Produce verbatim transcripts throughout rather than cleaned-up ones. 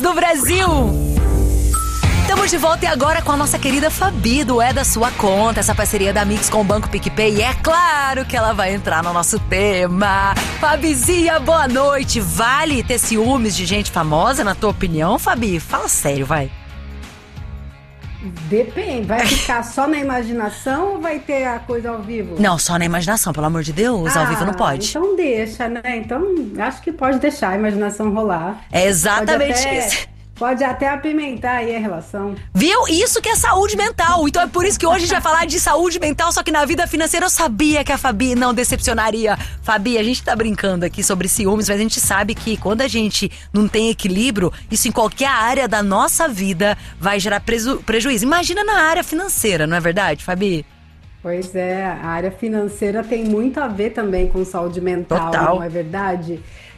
do Brasil. Estamos de volta e agora com a nossa querida Fabi do É da Sua Conta, essa parceria da Mix com o Banco PicPay. E é claro que ela vai entrar no nosso tema. Fabizinha, boa noite. Vale ter ciúmes de gente famosa, na tua opinião, Fabi? Fala sério, vai. Depende, vai ficar só na imaginação ou vai ter a coisa ao vivo? Não, só na imaginação, pelo amor de Deus, ah, ao vivo não pode. Então deixa, né? Então acho que pode deixar a imaginação rolar. É exatamente pode até, isso. Pode até apimentar aí a relação. Viu? Isso que é saúde mental. Então é por isso que hoje a gente vai falar de saúde mental, só que na vida financeira eu sabia que a Fabi não decepcionaria. Fabi, a gente tá brincando aqui sobre ciúmes, mas a gente sabe que quando a gente não tem equilíbrio, isso em qualquer área da nossa vida vai gerar preju- prejuízo. Imagina na área financeira, não é verdade, Fabi? Pois é, a área financeira tem muito a ver também com saúde mental, Total. Não é verdade?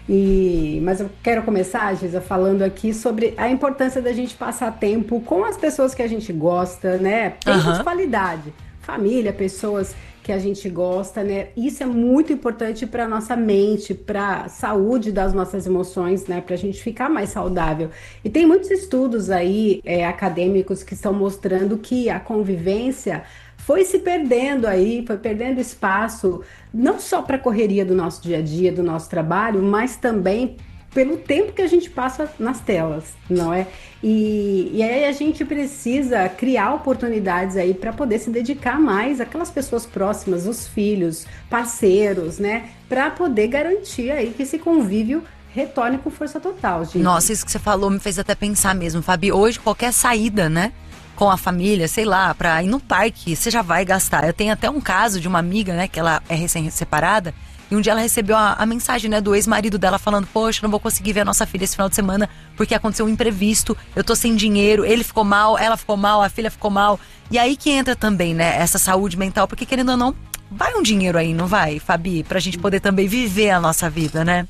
E, mas eu quero começar, Giza, falando aqui sobre a importância da gente passar tempo com as pessoas que a gente gosta, né? Tempo Uhum. de qualidade. Família, pessoas que a gente gosta, né? Isso é muito importante para nossa mente, para a saúde das nossas emoções, né? Para a gente ficar mais saudável. E tem muitos estudos aí é, acadêmicos que estão mostrando que a convivência foi se perdendo aí, foi perdendo espaço, não só para a correria do nosso dia a dia, do nosso trabalho, mas também pelo tempo que a gente passa nas telas, não é? E, e aí a gente precisa criar oportunidades aí para poder se dedicar mais àquelas pessoas próximas, os filhos, parceiros, né? Para poder garantir aí que esse convívio retorne com força total, gente. Nossa, isso que você falou me fez até pensar mesmo, Fabi. Hoje qualquer saída, né? Com a família, sei lá, pra ir no parque, você já vai gastar. Eu tenho até um caso de uma amiga, né, que ela é recém-separada, e um dia ela recebeu a, a mensagem, né, do ex-marido dela falando: poxa, não vou conseguir ver a nossa filha esse final de semana porque aconteceu um imprevisto, eu tô sem dinheiro, ele ficou mal, ela ficou mal, a filha ficou mal. E aí que entra também, né, essa saúde mental, porque querendo ou não, vai um dinheiro aí, não vai, Fabi? Pra gente poder também viver a nossa vida, né?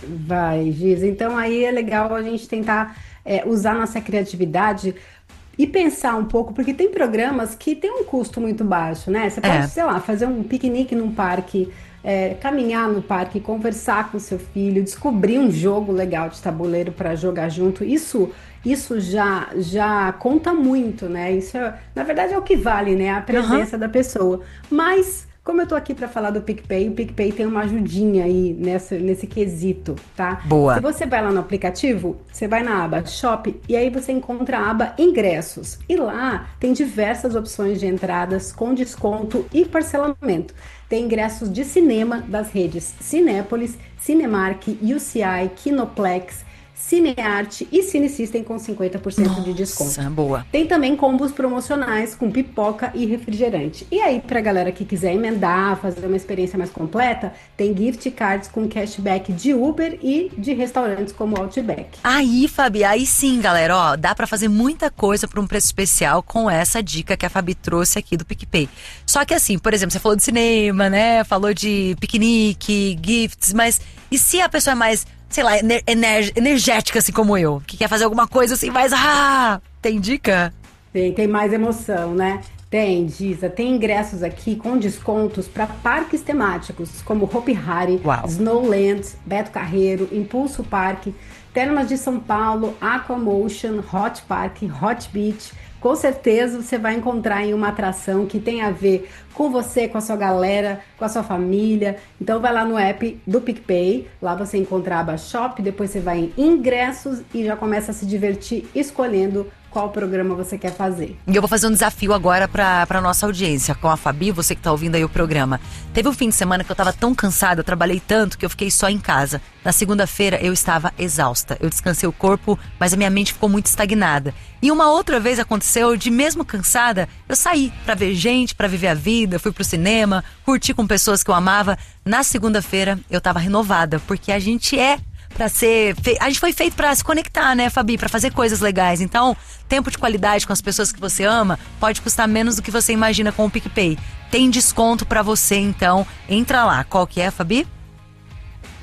Vai, Giz. Então aí é legal a gente tentar é, usar nossa criatividade e pensar um pouco, porque tem programas que tem um custo muito baixo, né? Você pode, É. sei lá, fazer um piquenique num parque, é, caminhar no parque, conversar com seu filho, descobrir um jogo legal de tabuleiro para jogar junto. Isso, isso já, já conta muito, né? Isso é, na verdade é o que vale, né? A presença da pessoa. Mas como eu tô aqui para falar do PicPay, o PicPay tem uma ajudinha aí nessa, nesse quesito, tá? Boa. Se você vai lá no aplicativo, você vai na aba Shop e aí você encontra a aba Ingressos. E lá tem diversas opções de entradas com desconto e parcelamento. Tem ingressos de cinema das redes Cinépolis, Cinemark, U C I, Kinoplex, Cinearte e Cinesystem com cinquenta por cento de desconto. Nossa, boa. Tem também combos promocionais com pipoca e refrigerante. E aí, pra galera que quiser emendar, fazer uma experiência mais completa, tem gift cards com cashback de Uber e de restaurantes como Outback. Aí, Fabi, aí sim, galera, ó, dá pra fazer muita coisa por um preço especial com essa dica que a Fabi trouxe aqui do PicPay. Só que assim, por exemplo, você falou de cinema, né, falou de piquenique, gifts, mas e se a pessoa é mais, sei lá, ener- ener- energética assim como eu, que quer fazer alguma coisa assim, mais, ah, tem dica? Tem, tem mais emoção, né? Tem, Giza, tem ingressos aqui com descontos para parques temáticos, como Hopi Hari, Uau. Snowland, Beto Carreiro, Impulso Parque, Termas de São Paulo, Aquamotion, Hot Park, Hot Beach. Com certeza você vai encontrar em uma atração que tem a ver com você, com a sua galera, com a sua família. Então vai lá no app do PicPay, lá você encontra a aba Shop, depois você vai em Ingressos e já começa a se divertir escolhendo qual programa você quer fazer. E eu vou fazer um desafio agora pra, pra nossa audiência, com a Fabi, você que tá ouvindo aí o programa. Teve um fim de semana que eu tava tão cansada, eu trabalhei tanto que eu fiquei só em casa. Na segunda-feira eu estava exausta. Eu descansei o corpo, mas a minha mente ficou muito estagnada. E uma outra vez aconteceu de, mesmo cansada, eu saí pra ver gente, pra viver a vida, fui pro cinema, curti com pessoas que eu amava. Na segunda-feira eu tava renovada, porque a gente é pra ser... Fe... A gente foi feito pra se conectar, né, Fabi? Pra fazer coisas legais. Então, tempo de qualidade com as pessoas que você ama pode custar menos do que você imagina com o PicPay. Tem desconto pra você, então entra lá. Qual que é, Fabi?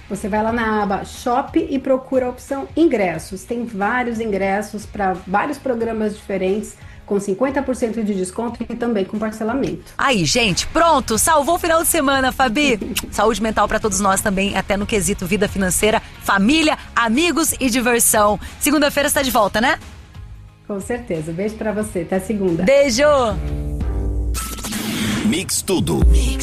Você vai lá na aba Shop e procura a opção Ingressos. Tem vários ingressos para vários programas diferentes, com cinquenta por cento de desconto e também com parcelamento. Aí, gente, pronto, salvou o final de semana, Fabi. Saúde mental para todos nós também, até no quesito vida financeira, família, amigos e diversão. Segunda-feira está de volta, né? Com certeza. Beijo para você. Até segunda. Beijo! Mix Tudo. Mix.